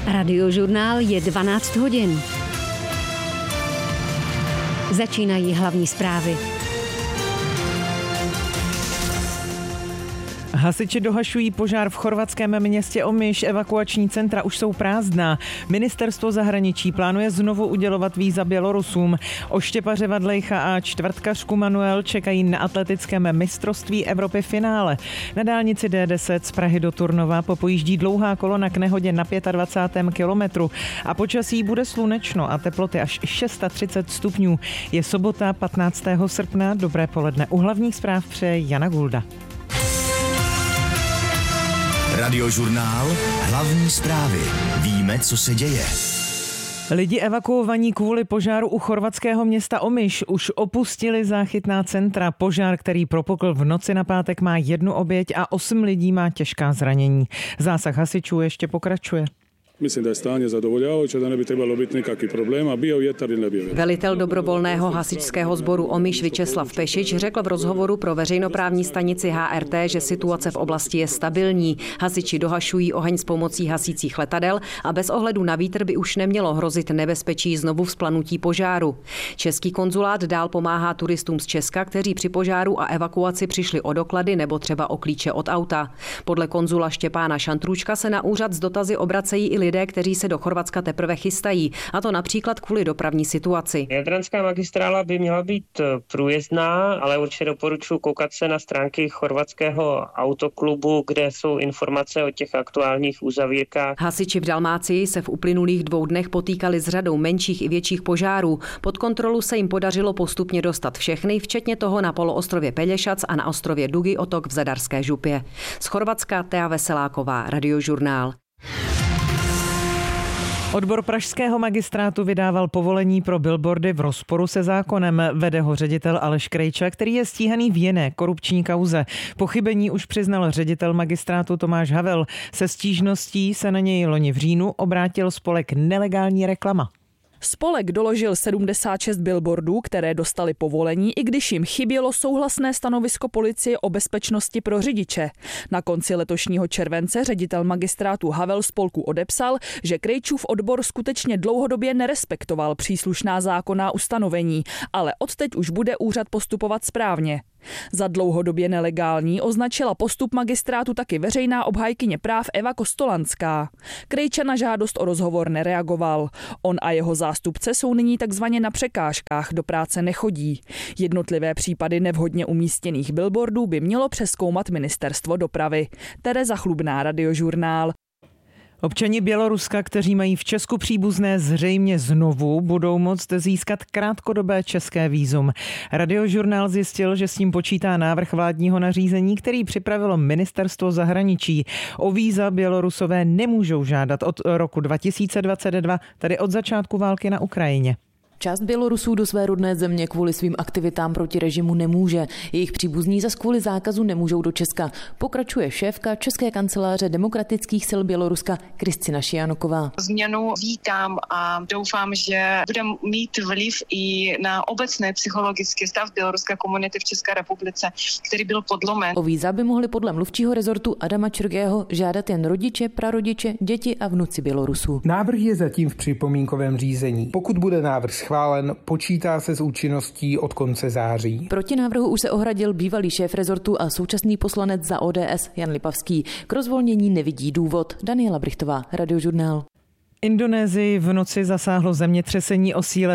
Radiožurnál je 12 hodin. Začínají hlavní zprávy. Hasiči dohašují požár v chorvatském městě Omiš, evakuační centra už jsou prázdná. Ministerstvo zahraničí plánuje znovu udělovat víza Bělorusům. Oštěpaře Vadlejcha a čtvrtkařku Manuel čekají na atletickém mistrovství Evropy finále. Na dálnici D10 z Prahy do Turnova popojíždí dlouhá kolona k nehodě na 25. kilometru a počasí bude slunečno a teploty až 630 stupňů. Je sobota 15. srpna, dobré poledne. U hlavních zpráv přeje Jana Gulda. Radiožurnál, hlavní zprávy. Víme, co se děje. Lidi evakuovaní kvůli požáru u chorvatského města Omiš už opustili záchytná centra. Požár, který propukl v noci na pátek, má 1 oběť a 8 lidí má těžká zranění. Zásah hasičů ještě pokračuje. Myslím, da je stanje zadovoljavajuće, da ne bi trebalo biti nikakvih problema, bio vjetar ili ne bio vjetar. Velitel dobrovolného hasičského sboru Omiš Vyčeslav Pešič řekl v rozhovoru pro veřejnoprávní stanici HRT, že situace v oblasti je stabilní. Hasiči dohašují oheň s pomocí hasících letadel a bez ohledu na vítr by už nemělo hrozit nebezpečí znovu vzplanutí požáru. Český konzulát dál pomáhá turistům z Česka, kteří při požáru a evakuaci přišli o doklady nebo třeba o klíče od auta. Podle konzula Štěpána Šantrůčka se na úřad s dotazy obracejí i lidé, kteří se do Chorvatska teprve chystají, a to například kvůli dopravní situaci. Jadranská magistrála by měla být průjezdná, ale určitě doporučuji koukat se na stránky chorvatského autoklubu, kde jsou informace o těch aktuálních uzavírkách. Hasiči v Dalmácii se v uplynulých 2 dnech potýkali s řadou menších i větších požárů. Pod kontrolu se jim podařilo postupně dostat všechny, včetně toho na poloostrově Pelješac a na ostrově Dugi Otok v Zadarské župě. Z Chorvatska Tea Veseláková, Radiožurnál. Odbor pražského magistrátu vydával povolení pro billboardy v rozporu se zákonem. Vede ho ředitel Aleš Krejča, který je stíhaný v jiné korupční kauze. Pochybení už přiznal ředitel magistrátu Tomáš Havel. Se stížností se na něj loni v říjnu obrátil spolek Nelegální reklama. Spolek doložil 76 billboardů, které dostaly povolení, i když jim chybělo souhlasné stanovisko policie o bezpečnosti pro řidiče. Na konci letošního července ředitel magistrátu Havel spolku odepsal, že Krejčův odbor skutečně dlouhodobě nerespektoval příslušná zákonná ustanovení, ale odteď už bude úřad postupovat správně. Za dlouhodobě nelegální označila postup magistrátu taky veřejná obhájkyně práv Eva Kostolanská. Krejča na žádost o rozhovor nereagoval. On a jeho zástupce jsou nyní takzvaně na překážkách, do práce nechodí. Jednotlivé případy nevhodně umístěných billboardů by mělo přezkoumat ministerstvo dopravy. Tereza Chlubná, Radiožurnál. Občani Běloruska, kteří mají v Česku příbuzné, zřejmě znovu budou moct získat krátkodobé české vízum. Radiožurnál zjistil, že s tím počítá návrh vládního nařízení, který připravilo ministerstvo zahraničí. O víza Bělorusové nemůžou žádat od roku 2022, tedy od začátku války na Ukrajině. Část Bělorusů do své rodné země kvůli svým aktivitám proti režimu nemůže. Jejich příbuzní zas kvůli zákazu nemůžou do Česka. Pokračuje šéfka České kanceláře demokratických sil Běloruska Kristina Šianoková. Změnu vítám a doufám, že bude mít vliv i na obecný psychologický stav běloruské komunity v České republice, který byl podlomen. O víza by mohli podle mluvčího rezortu Adama Čurgého žádat jen rodiče, prarodiče, děti a vnuci Bělorusů. Návrh je zatím v připomínkovém řízení. Pokud bude návrh schválen, počítá se s účinností od konce září. Proti návrhu už se ohradil bývalý šéf rezortu a současný poslanec za ODS Jan Lipavský. K rozvolnění nevidí důvod. Daniela Brichtová, Radiožurnál. Indonésii v noci zasáhlo zemětřesení o síle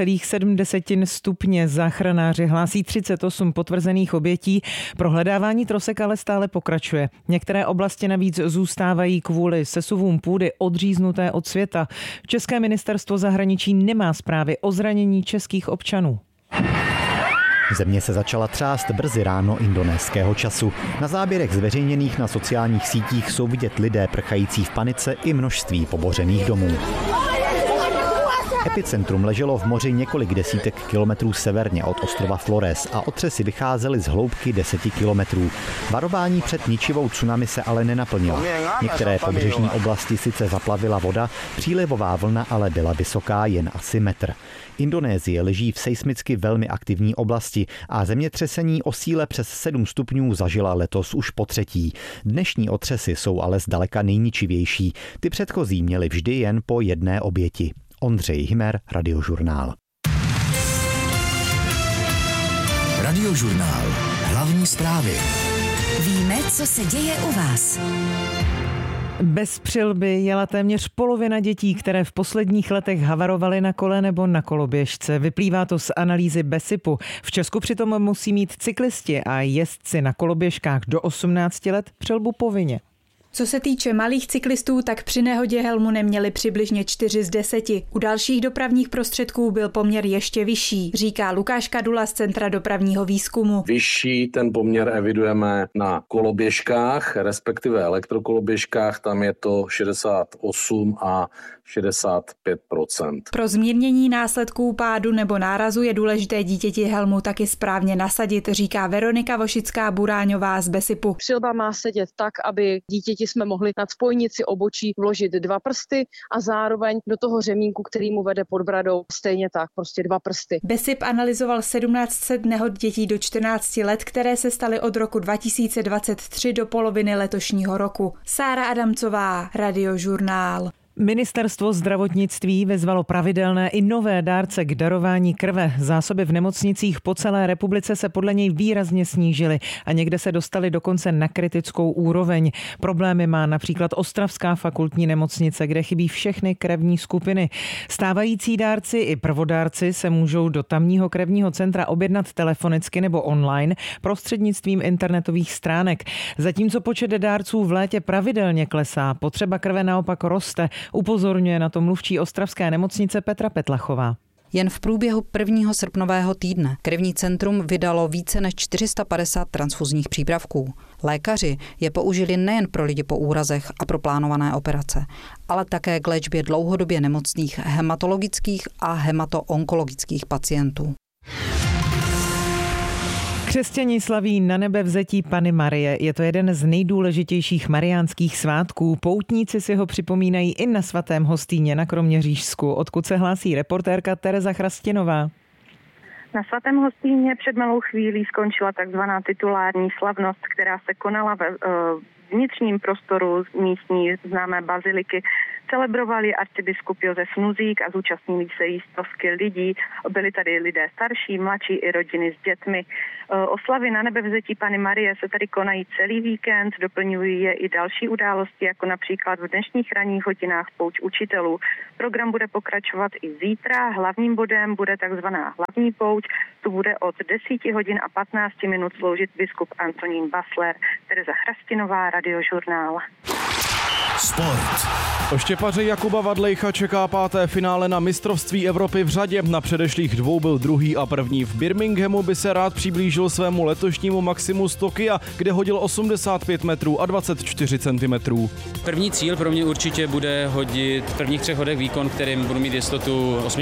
7,7 stupně. Záchranáři hlásí 38 potvrzených obětí. Prohledávání trosek ale stále pokračuje. Některé oblasti navíc zůstávají kvůli sesuvům půdy odříznuté od světa. České ministerstvo zahraničí nemá zprávy o zranění českých občanů. Země se začala třást brzy ráno indonéského času. Na záběrech zveřejněných na sociálních sítích jsou vidět lidé prchající v panice i množství pobořených domů. Epicentrum leželo v moři několik desítek kilometrů severně od ostrova Flores a otřesy vycházely z hloubky 10 kilometrů. Varování před ničivou tsunami se ale nenaplnilo. Některé pobřežní oblasti sice zaplavila voda, přílivová vlna ale byla vysoká jen asi metr. Indonésie leží v seismicky velmi aktivní oblasti a zemětřesení o síle přes 7 stupňů zažila letos už potřetí. Dnešní otřesy jsou ale zdaleka nejničivější. Ty předchozí měly vždy jen po jedné oběti. Ondřej Hymer, Radiožurnál. Radiožurnál. Hlavní zprávy. Víme, co se děje u vás. Bez přilby jela téměř polovina dětí, které v posledních letech havarovaly na kole nebo na koloběžce. Vyplývá to z analýzy BESIPu. V Česku přitom musí mít cyklisti a jezdci na koloběžkách do 18 let přilbu povinně. Co se týče malých cyklistů, tak při nehodě helmu neměli přibližně 4 z 10. U dalších dopravních prostředků byl poměr ještě vyšší, říká Lukáš Kadula z Centra dopravního výzkumu. Vyšší ten poměr evidujeme na koloběžkách, respektive elektrokoloběžkách, tam je to 68 a 65%. Pro zmírnění následků pádu nebo nárazu je důležité dítěti helmu taky správně nasadit, říká Veronika Vošická-Buráňová z BESIPu. Přilba má sedět tak, aby dítěti jsme mohli nad spojnici obočí vložit 2 prsty a zároveň do toho řemínku, který mu vede pod bradou, stejně tak, prostě 2 prsty. BESIP analyzoval 1700 nehod dětí do 14 let, které se staly od roku 2023 do poloviny letošního roku. Sára Adamcová, Radiožurnál. Ministerstvo zdravotnictví vyzvalo pravidelné i nové dárce k darování krve. Zásoby v nemocnicích po celé republice se podle něj výrazně snížily a někde se dostaly dokonce na kritickou úroveň. Problémy má například Ostravská fakultní nemocnice, kde chybí všechny krevní skupiny. Stávající dárci i prvodárci se můžou do tamního krevního centra objednat telefonicky nebo online prostřednictvím internetových stránek. Zatímco počet dárců v létě pravidelně klesá, potřeba krve naopak roste. Upozorňuje na to mluvčí ostravské nemocnice Petra Petlachová. Jen v průběhu 1. srpnového týdne krevní centrum vydalo více než 450 transfuzních přípravků. Lékaři je použili nejen pro lidi po úrazech a pro plánované operace, ale také k léčbě dlouhodobě nemocných hematologických a hematoonkologických pacientů. Křesťani slaví na nebevzetí Panny Marie. Je to jeden z nejdůležitějších mariánských svátků. Poutníci si ho připomínají i na svatém Hostýně na Kroměřížsku, odkud se hlásí reportérka Tereza Chrastinová. Na svatém Hostýně před malou chvílí skončila takzvaná titulární slavnost, která se konala ve vnitřním prostoru místní známé baziliky. Celebrovali arcibiskup Josef Nuzík a zúčastnili se jí stovky lidí. Byli tady lidé starší, mladší i rodiny s dětmi. Oslavy na nebevzetí Panny Marie se tady konají celý víkend, doplňují je i další události, jako například v dnešních ranních hodinách pouť učitelů. Program bude pokračovat i zítra. Hlavním bodem bude takzvaná hlavní pouť. Tu bude od 10 hodin a 15 minut sloužit biskup Antonín Basler. Tereza Chrastinová, Radiožurnál. Sport. Oštěpaře Jakuba Vadlejcha čeká 5. finále na mistrovství Evropy v řadě. Na předešlých 2 byl 2. a 1. V Birminghamu by se rád přiblížil svému letošnímu maximu z Tokia, kde hodil 85 metrů a 24 cm. První cíl pro mě určitě bude hodit v prvních 3 hodech výkon, kterým budu mít jistotu 8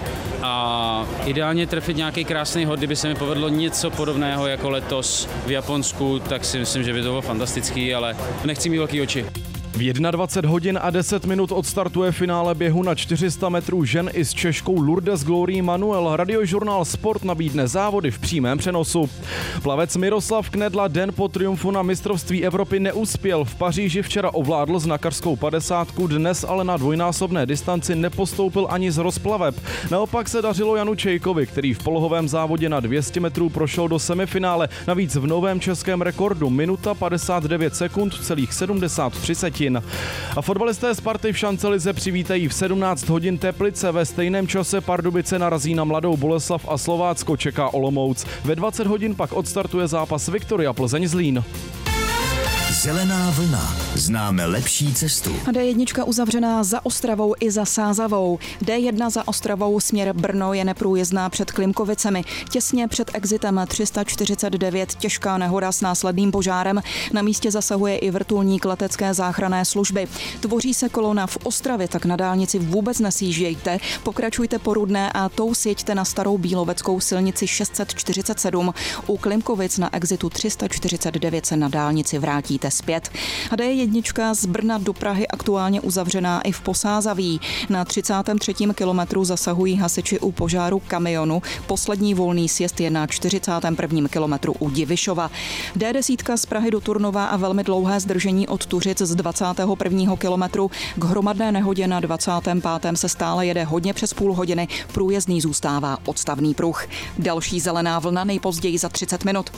a ideálně trefit nějaký krásný hod. Kdyby se mi povedlo něco podobného jako letos v Japonsku, tak si myslím, že by to bylo fantastický, ale nechci mít velký oči. V 21 hodin a 10 minut odstartuje finále běhu na 400 metrů žen i s Češkou Lourdes Glory Manuel. Radiožurnál Sport nabídne závody v přímém přenosu. Plavec Miroslav Knedla den po triumfu na mistrovství Evropy neuspěl. V Paříži včera ovládl znakařskou 50, dnes ale na dvojnásobné distanci nepostoupil ani z rozplaveb. Naopak se dařilo Janu Čejkovi, který v polohovém závodě na 200 metrů prošel do semifinále. Navíc v novém českém rekordu minuta 59 sekund, celých 73 setin. A fotbalisté Sparty v šancelize přivítají v 17 hodin Teplice. Ve stejném čase Pardubice narazí na Mladou Boleslav a Slovácko čeká Olomouc. Ve 20 hodin pak odstartuje zápas Viktoria Plzeň Zlín. Zelená vlna. Známe lepší cestu. D1 uzavřená za Ostravou i za Sázavou. D1 za Ostravou směr Brno je neprůjezdná před Klimkovicemi. Těsně před exitem 349 těžká nehoda s následným požárem. Na místě zasahuje i vrtulník letecké záchranné služby. Tvoří se kolona v Ostravě, tak na dálnici vůbec nesjíždějte. Pokračujte po Rudné a tou sjeďte na starou bíloveckou silnici 647. U Klimkovic na exitu 349 se na dálnici vrátíte zpět. A D1 z Brna do Prahy aktuálně uzavřená i v Posázaví. Na 33. kilometru zasahují hasiči u požáru kamionu. Poslední volný sjezd je na 41. kilometru u Divišova. D10 z Prahy do Turnova a velmi dlouhé zdržení od Tuřic z 21. kilometru. K hromadné nehodě na 25. se stále jede hodně přes půl hodiny. Průjezdný zůstává odstavný pruh. Další zelená vlna nejpozději za 30 minut.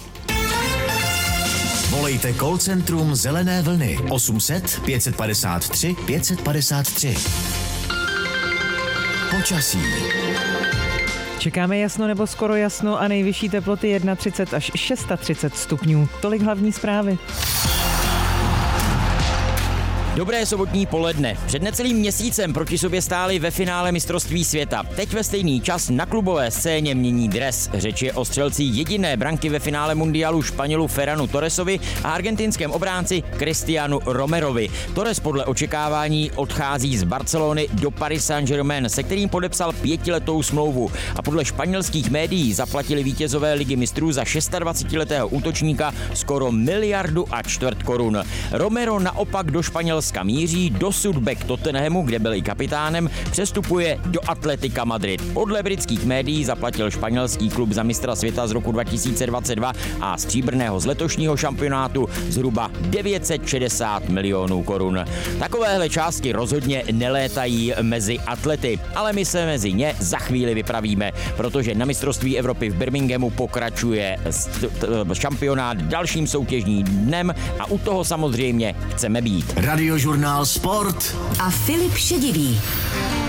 Volejte call centrum Zelené vlny 800 553 553. Počasí. Čekáme jasno nebo skoro jasno a nejvyšší teploty 31 až 36 stupňů. Tolik hlavní zprávy. Dobré sobotní poledne. Před necelým měsícem proti sobě stáli ve finále mistrovství světa. Teď ve stejný čas na klubové scéně mění dres. Řeč je o střelci jediné branky ve finále mundialu Španělu Ferranu Torresovi a argentinském obránci Cristianu Romerovi. Torres podle očekávání odchází z Barcelony do Paris Saint-Germain, se kterým podepsal 5letou smlouvu. A podle španělských médií zaplatili vítězové ligy mistrů za 26letého útočníka skoro 1,25 miliardy korun. Romero naopak do Španělska míří, dosud back Tottenhamu, kde byl i kapitánem, přestupuje do Atletica Madrid. Podle britských médií zaplatil španělský klub za mistra světa z roku 2022 a stříbrného z letošního šampionátu zhruba 960 milionů korun. Takovéhle částky rozhodně nelétají mezi atlety, ale my se mezi ně za chvíli vypravíme, protože na mistrovství Evropy v Birminghamu pokračuje šampionát dalším soutěžním dnem a u toho samozřejmě chceme být. Radiožurnál Sport a Filip Šedivý.